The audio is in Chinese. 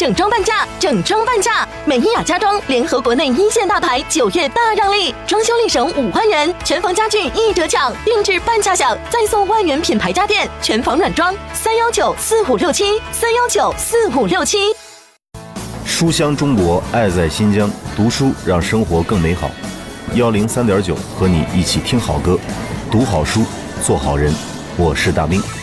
整装半价，整装半价！美伊雅家装联合国内一线大牌，9月大让利，装修立省5万元，全房家具一折抢，定制半价享，再送万元品牌家电，全房软装，3194567，3194567。 书香中国，爱在新疆，读书让生活更美好。103.9和你一起听好歌，读好书，做好人。我是大兵。